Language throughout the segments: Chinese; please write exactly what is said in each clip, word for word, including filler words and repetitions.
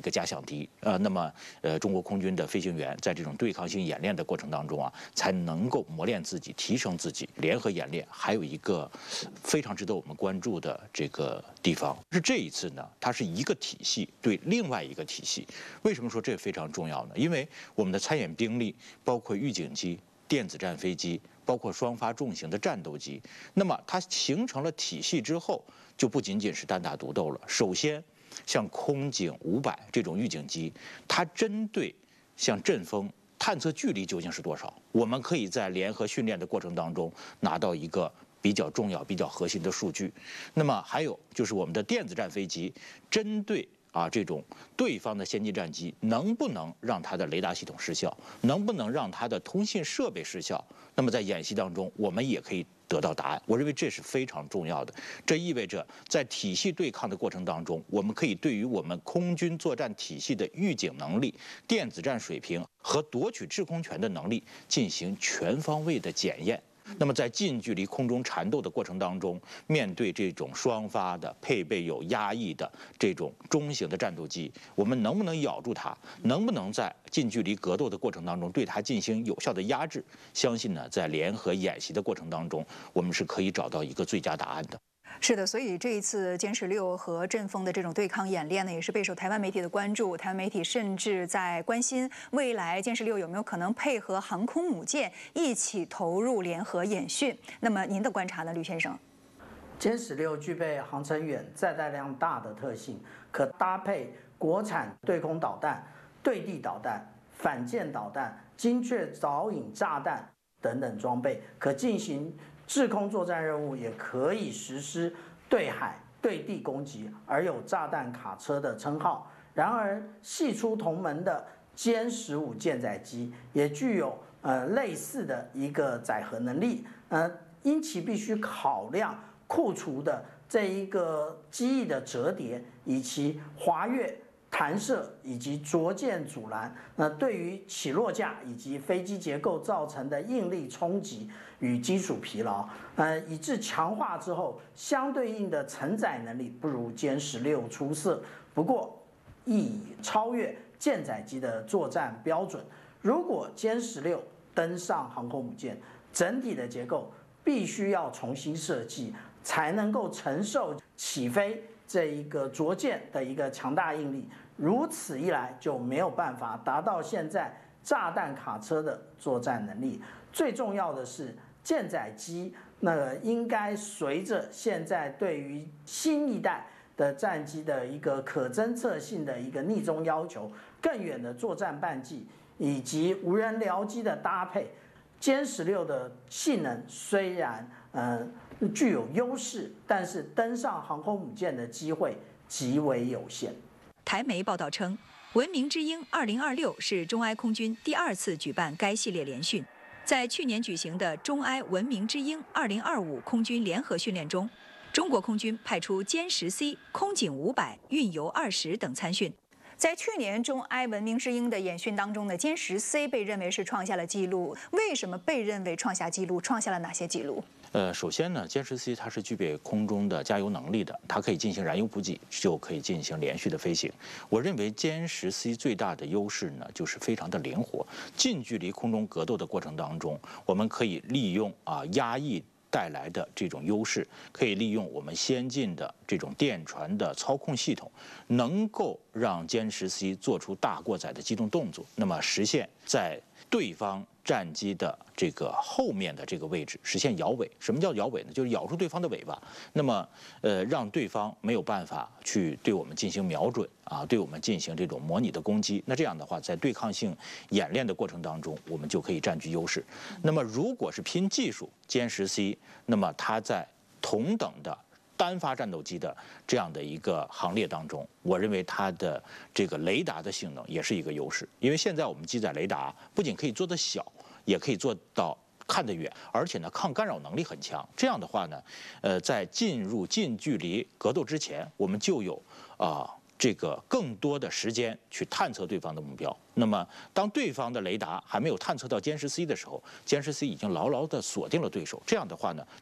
个假想敌。呃，那么呃，中国空军的飞行员在这种对抗性演练的过程当中啊，才能够磨练自己、提升自己。联合演练还有一个非常值得我们关注的这个地方是这一次呢，它是一个体系对另外一个体系。为什么说这非常重要呢？因为我们的参演兵力包括预警机、电子战飞机，包括双发重型的战斗机，那么它形成了体系之后，就不仅仅是单打独斗了。首先，像空警五百这种预警机，它针对像阵风探测距离究竟是多少，我们可以在联合训练的过程当中拿到一个比较重要、比较核心的数据。那么还有就是我们的电子战飞机，针对啊，这种对方的先进战机能不能让它的雷达系统失效，能不能让它的通信设备失效？那么在演习当中，我们也可以得到答案。我认为这是非常重要的。这意味着在体系对抗的过程当中，我们可以对于我们空军作战体系的预警能力、电子战水平和夺取制空权的能力进行全方位的检验。那么在近距离空中缠斗的过程当中，面对这种双发的、配备有压翼的这种中型的战斗机，我们能不能咬住它？能不能在近距离格斗的过程当中对它进行有效的压制？相信呢，在联合演习的过程当中，我们是可以找到一个最佳答案的。 是的，所以这一次歼十六和阵风的这种对抗演练呢，也是备受台湾媒体的关注。台湾媒体甚至在关心未来歼十六有没有可能配合航空母舰一起投入联合演训。那么您的观察呢，吕先生？ 歼十六具备航程远、载弹量大的特性，可搭配国产对空导弹、对地导弹、反舰导弹、精确导引炸弹等等装备，可进行制空作战任务，也可以实施对海、对地攻击，而有炸弹卡车的称号。然而，系出同门的歼十五舰载机也具有呃类似的一个载荷能力，呃，因其必须考量库存的这一个机翼的折叠，以及滑跃、弹射以及着舰阻拦，那对于起落架以及飞机结构造成的应力冲击与基础疲劳，呃，以致强化之后，相对应的承载能力不如歼十六出色。不过，亦已超越舰载机的作战标准。如果歼十六登上航空母舰，整体的结构必须要重新设计，才能够承受起飞这一个着舰的一个强大应力。如此一来，就没有办法达到现在炸弹卡车的作战能力。最重要的是，舰载机那个应该随着现在对于新一代的战机的一个可侦测性的一个逆中要求，更远的作战半径以及无人僚机的搭配，歼十六的性能虽然呃具有优势，但是登上航空母舰的机会极为有限。 台媒报道称，文明之鹰二零二六是中埃空军第二次举办该系列联训。在去年举行的中埃文明之鹰二零二五空军联合训练中，中国空军派出歼十 C、空警五百、运油二十等参训。在去年中埃文明之鹰的演训当中呢，歼十 C 被认为是创下了纪录。为什么被认为创下纪录？创下了哪些纪录？ 呃，首先呢，歼十 C 它是具备空中的加油能力的，它可以进行燃油补给，就可以进行连续的飞行。我认为歼十 C 最大的优势呢，就是非常的灵活。近距离空中格斗的过程当中，我们可以利用啊压抑带来的这种优势，可以利用我们先进的这种电传的操控系统，能够让歼十 C 做出大过载的机动动作，那么实现在对方战机的这个后面的这个位置实现摇尾。什么叫摇尾呢？就是咬住对方的尾巴，那么呃让对方没有办法去对我们进行瞄准啊，对我们进行这种模拟的攻击。那这样的话，在对抗性演练的过程当中，我们就可以占据优势。那么如果是拼技术，歼十 C，那么它在同等的单发战斗机的这样的一个行列当中，我认为它的这个雷达的性能也是一个优势。因为现在我们机载雷达不仅可以做得小，也可以做到看得远，而且呢抗干扰能力很强。这样的话呢，呃，在进入近距离格斗之前，我们就有啊、呃、这个更多的时间去探测对方的目标。那么当对方的雷达还没有探测到歼十 C 的时候，歼十 C 已经牢牢地锁定了对手。这样的话呢，就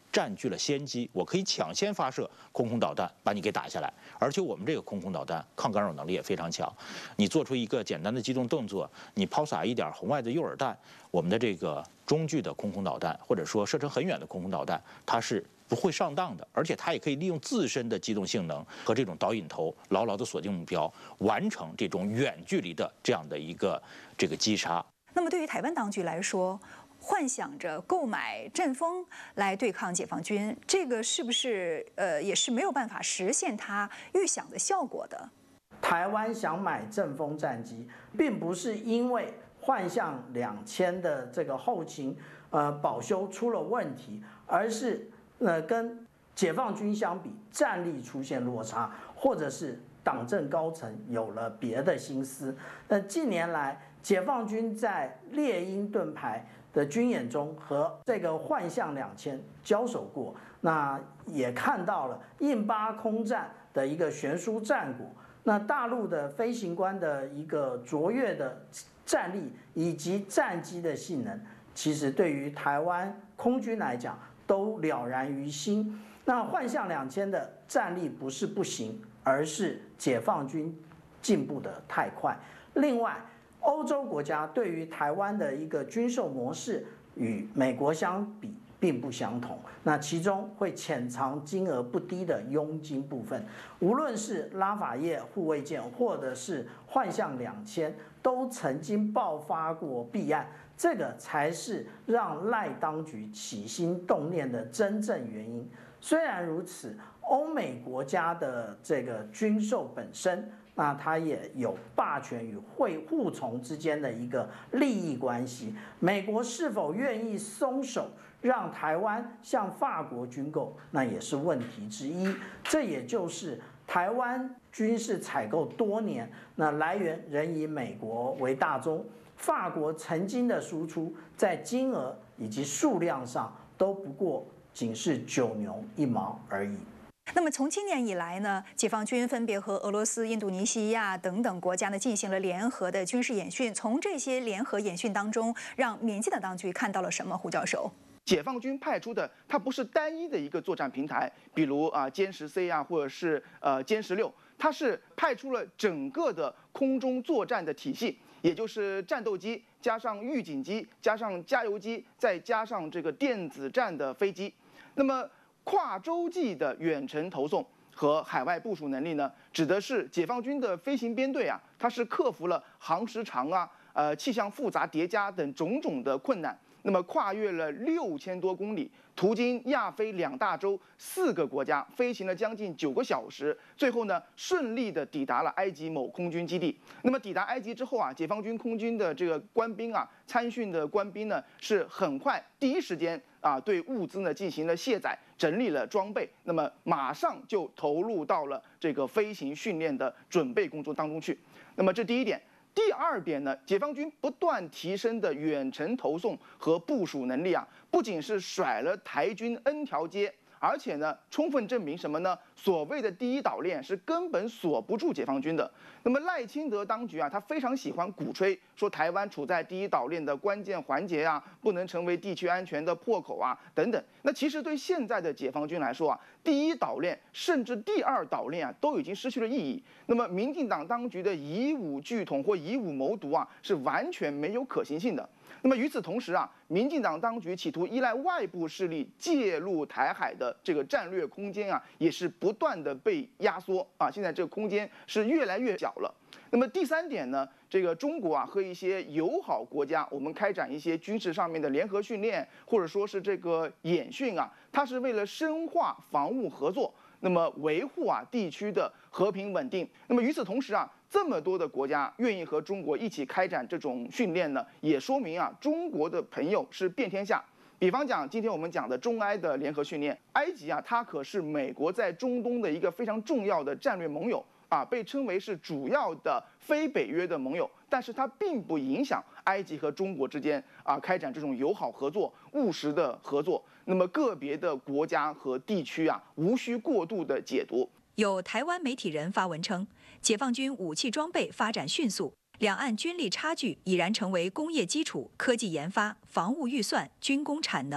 占据了先机，我可以抢先发射空空导弹把你给打下来。而且我们这个空空导弹抗干扰能力也非常强，你做出一个简单的机动动作，你抛洒一点红外的诱饵弹，我们的这个中距的空空导弹，或者说射程很远的空空导弹，它是不会上当的，而且它也可以利用自身的机动性能和这种导引头，牢牢地锁定目标，完成这种远距离的这样的一个这个击杀。 那么对于台湾当局来说，幻想着购买阵风来对抗解放军，这个是不是呃也是没有办法实现他预想的效果的？ 台湾想买阵风战机，并不是因为幻象两千的这个后勤呃保修出了问题，而是呃跟解放军相比，战力出现落差，或者是党政高层有了别的心思。那近年来，解放军在猎鹰盾牌的军演中和这个幻象两千交手过，那也看到了印巴空战的一个悬殊战果。那大陆的飞行官的一个卓越的战力以及战机的性能，其实对于台湾空军来讲都了然于心。那幻象两千的战力不是不行，而是解放军进步的太快。另外，欧洲国家对于台湾的一个军售模式与美国相比并不相同，那其中会潜藏金额不低的佣金部分。无论是拉法叶护卫舰或者是幻象两千，都曾经爆发过弊案，这个才是让赖当局起心动念的真正原因。虽然如此，欧美国家的这个军售本身，那它也有霸权与会护从之间的一个利益关系。美国是否愿意松手让台湾向法国军购，那也是问题之一。这也就是台湾军事采购多年，那来源仍以美国为大宗，法国曾经的输出在金额以及数量上都不过仅是九牛一毛而已。 那么从今年以来呢，解放军分别和俄罗斯、印度尼西亚等等国家呢进行了联合的军事演训。从这些联合演训当中，让民进党当局看到了什么？胡教授， 解放军派出的它不是单一的一个作战平台，比如啊歼十 C 啊，或者是呃歼十六，它是派出了整个的空中作战的体系，也就是战斗机加上预警机加上加油机，再加上这个电子战的飞机。那么跨洲际的远程投送和海外部署能力呢，指的是解放军的飞行编队啊，它是克服了航时长啊、呃气象复杂叠加等种种的困难，那么跨越了六千多公里，途经亚非两大洲四个国家，飞行了将近九个小时，最后呢顺利的抵达了埃及某空军基地。那么抵达埃及之后啊，解放军空军的这个官兵啊，参训的官兵呢，是很快第一时间啊对物资呢进行了卸载，整理了装备，那么马上就投入到了这个飞行训练的准备工作当中去。那么这第一点。第二点呢，解放军不断提升的远程投送和部署能力啊，不仅是甩了台军 N 条街，而且呢，充分证明什么呢？所谓的第一岛链是根本锁不住解放军的。那么赖清德当局啊，他非常喜欢鼓吹说台湾处在第一岛链的关键环节啊，不能成为地区安全的破口啊等等。那其实对现在的解放军来说啊，第一岛链甚至第二岛链啊，都已经失去了意义。那么民进党当局的以武拒统或以武谋独啊，是完全没有可行性的。那么与此同时啊，民进党当局企图依赖外部势力介入台海的这个战略空间啊，也是不断的被压缩啊，现在这个空间是越来越小了。那么第三点呢，这个中国啊和一些友好国家，我们开展一些军事上面的联合训练，或者说是这个演训啊，它是为了深化防务合作，那么维护啊地区的和平稳定。那么与此同时啊，这么多的国家愿意和中国一起开展这种训练呢，也说明啊中国的朋友是遍天下。比方讲，今天我们讲的中埃的联合训练，埃及啊，它可是美国在中东的一个非常重要的战略盟友啊，被称为是主要的非北约的盟友，但是它并不影响埃及和中国之间啊开展这种友好合作、务实的合作。那么个别的国家和地区啊，无需过度的解读。 有台湾媒体人发文称，解放军武器装备发展迅速，两岸军力差距已然成为工业基础、科技研发、防务预算、军工产能、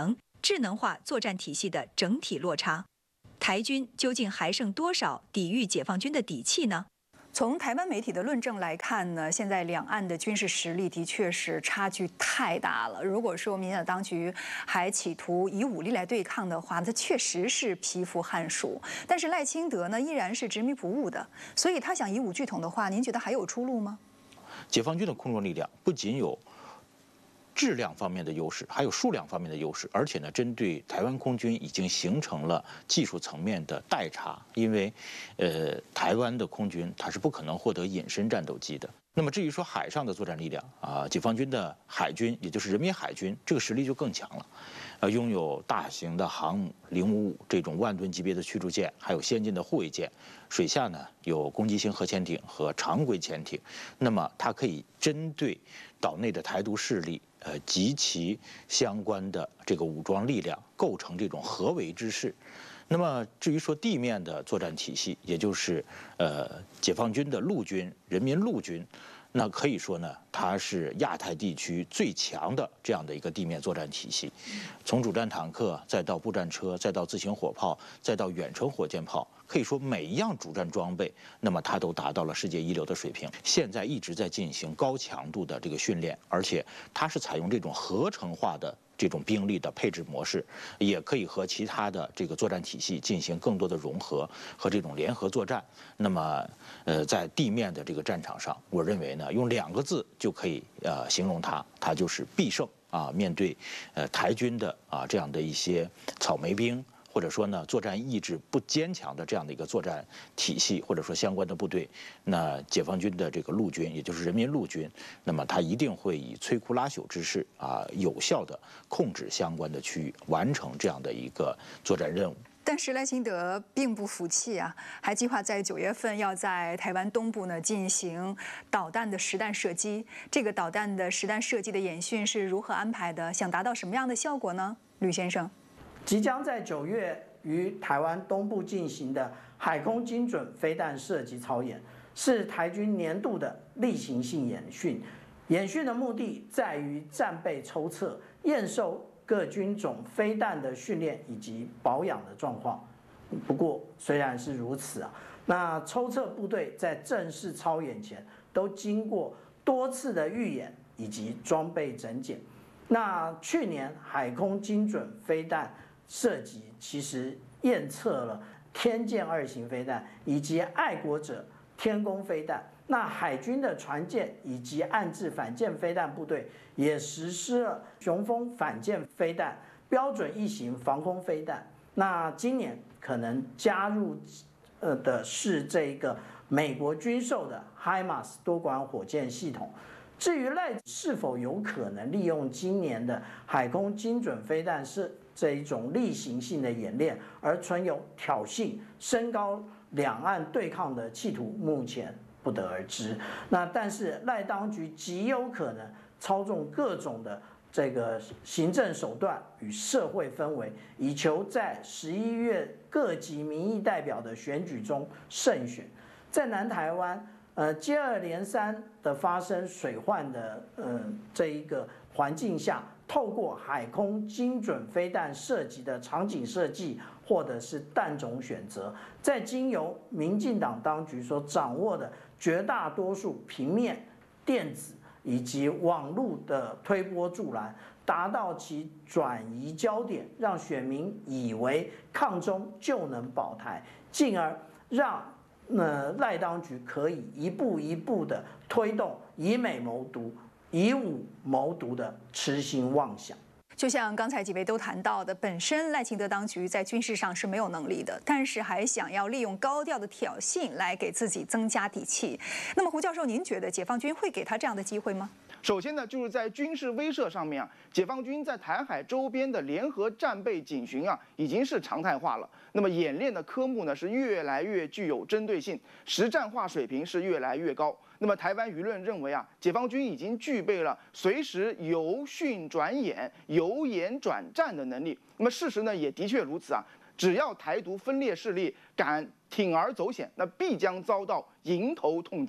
智能化作战体系的整体落差。台军究竟还剩多少抵御解放军的底气呢？从台湾媒体的论证来看呢，现在两岸的军事实力的确是差距太大了。如果说民进党当局还企图以武力来对抗的话，它确实是匹夫撼树。但是赖清德呢，依然是执迷不悟的，所以他想以武拒统的话，您觉得还有出路吗？ 解放军的空中力量不仅有质量方面的优势，还有数量方面的优势，而且呢，针对台湾空军已经形成了技术层面的代差。因为，呃，台湾的空军它是不可能获得隐身战斗机的。那么至于说海上的作战力量啊，解放军的海军，也就是人民海军，这个实力就更强了，呃，拥有大型的航母零五五这种万吨级别的驱逐舰，还有先进的护卫舰，水下呢有攻击型核潜艇和常规潜艇，那么它可以针对岛内的台独势力，呃及其相关的这个武装力量，构成这种合围之势。那么至于说地面的作战体系，也就是呃解放军的陆军、人民陆军，那可以说呢，它是亚太地区最强的这样的一个地面作战体系。从主战坦克，再到步战车，再到自行火炮，再到远程火箭炮，可以说每一样主战装备，那么它都达到了世界一流的水平。现在一直在进行高强度的这个训练，而且它是采用这种合成化的这种兵力的配置模式，也可以和其他的这个作战体系进行更多的融合和这种联合作战。那么，呃，在地面的这个战场上，我认为呢，用两个字就可以呃形容它，它就是必胜啊！面对呃台军的啊这样的一些草莓兵，或者说呢作战意志不坚强的这样的一个作战体系，或者说相关的部队，那解放军的这个陆军，也就是人民陆军，那么他一定会以摧枯拉朽之势啊，有效地控制相关的区域，完成这样的一个作战任务。 但是赖清德并不服气啊，还计划在九月份要在台湾东部呢进行导弹的实弹射击。这个导弹的实弹射击的演训是如何安排的？想达到什么样的效果呢？吕先生， 即将在九月于台湾东部进行的海空精准飞弹射击操演，是台军年度的例行性演训。演训的目的在于战备抽测、验收各军种飞弹的训练以及保养的状况。不过，虽然是如此啊，那抽测部队在正式操演前都经过多次的预演以及装备整检。那去年海空精准飞弹射击其实验测了天剑二型飞弹以及爱国者天弓飞弹。那海军的船舰以及岸置反舰飞弹部队也实施了雄风反舰飞弹、标准一型防空飞弹。那今年可能加入呃的是这个美国军售的 HIMARS 多管火箭系统。至于赖是否有可能利用今年的海空精准飞弹是这一种例行性的演练，而存有挑衅、升高两岸对抗的企图，目前不得而知。那但是赖当局极有可能操纵各种的这个行政手段与社会氛围，以求在十一月各级民意代表的选举中胜选。在南台湾，呃，接二连三的发生水患的呃这一个环境下，透过海空精准飞弹射击的场景设计，或者是弹种选择，在经由民进党当局所掌握的绝大多数平面、电子以及网络的推波助澜，达到其转移焦点，让选民以为抗中就能保台，进而让呃赖当局可以一步一步的推动以美谋独、以武谋独的痴心妄想。 就像刚才几位都谈到的，本身赖清德当局在军事上是没有能力的，但是还想要利用高调的挑衅来给自己增加底气。那么胡教授，您觉得解放军会给他这样的机会吗？ 首先呢，就是在军事威慑上面啊，解放军在台海周边的联合战备警巡啊，已经是常态化了。那么演练的科目呢，是越来越具有针对性，实战化水平是越来越高。那么台湾舆论认为啊，解放军已经具备了随时由训转演、由演转战的能力。那么事实呢，也的确如此啊。只要台独分裂势力敢铤而走险，那必将遭到迎头痛击。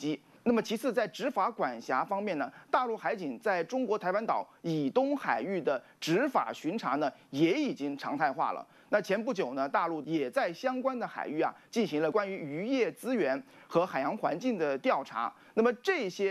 那么其次，在执法管辖方面呢，大陆海警在中国台湾岛以东海域的执法巡查呢，也已经常态化了。那前不久呢，大陆也在相关的海域啊，进行了关于渔业资源和海洋环境的调查。那么这些